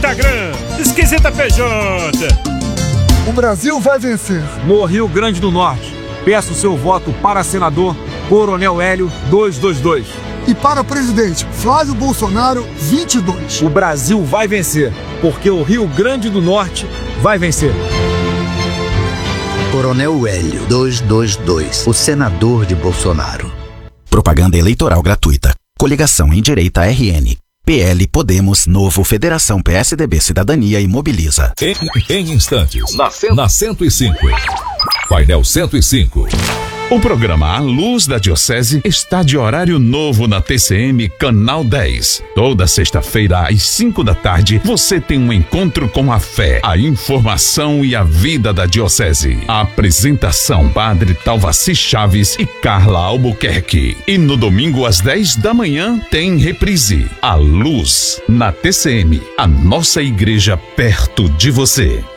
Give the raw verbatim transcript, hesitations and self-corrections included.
Instagram, Esquisita P J. O Brasil vai vencer. No Rio Grande do Norte, peço seu voto para senador Coronel Hélio duzentos e vinte e dois. E para presidente Flávio Bolsonaro vinte e dois. O Brasil vai vencer, porque o Rio Grande do Norte vai vencer. Coronel Hélio duzentos e vinte e dois, o senador de Bolsonaro. Propaganda eleitoral gratuita. Coligação em Direita R N. P L Podemos, Novo, Federação P S D B Cidadania e Mobiliza. Em, em instantes, na, na cento e cinco. Painel cento e cinco. O programa A Luz da Diocese está de horário novo na T C M Canal dez. Toda sexta-feira às cinco da tarde, você tem um encontro com a fé, a informação e a vida da Diocese. A apresentação: Padre Talvaci Chaves e Carla Albuquerque. E no domingo às dez da manhã tem reprise. A Luz na T C M, a nossa igreja perto de você.